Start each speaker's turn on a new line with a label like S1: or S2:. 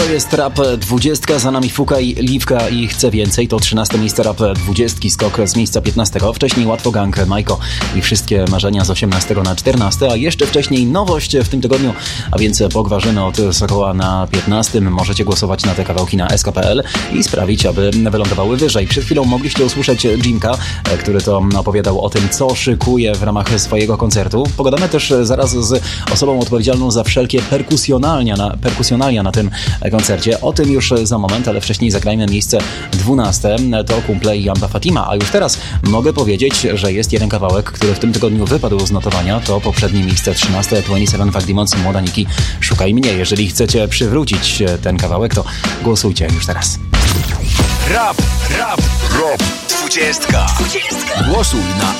S1: To jest Rap 20, za nami Fukaj, Liwka i Chcę Więcej. To 13 miejsce Rap 20, skok z miejsca 15. Wcześniej Łatwo Gang, Majko i Wszystkie Marzenia z 18 na 14, a jeszcze wcześniej nowość w tym tygodniu, a więc Pogwarzyny od Sokoła na 15. Możecie głosować na te kawałki na sk.pl i sprawić, aby wylądowały wyżej. Przed chwilą mogliście usłyszeć Jimka, który to opowiadał o tym, co szykuje w ramach swojego koncertu. Pogadamy też zaraz z osobą odpowiedzialną za wszelkie perkusjonalia na tym koncercie. O tym już za moment, ale wcześniej zagrajmy miejsce 12. To Kumple i Amba Fatima. A już teraz mogę powiedzieć, że jest jeden kawałek, który w tym tygodniu wypadł z notowania. To poprzednie miejsce 13. 27 Fak Demons i Młoda Niki Szukaj Mnie. Jeżeli chcecie przywrócić ten kawałek, to głosujcie już teraz.
S2: Rap 20. Głosuj na